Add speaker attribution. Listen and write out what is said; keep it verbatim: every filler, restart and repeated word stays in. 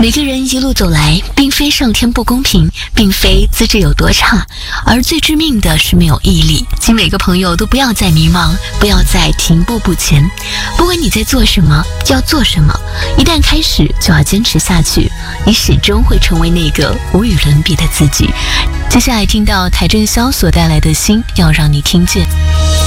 Speaker 1: 每个人一路走来，并非上天不公平，并非资质有多差，而最致命的是没有毅力。请每个朋友都不要再迷茫，不要再停步不前。不管你在做什么，就要做什么。一旦开始，就要坚持下去。你始终会成为那个无与伦比的自己。接下来听到邰正宵所带来的心，要让你听见。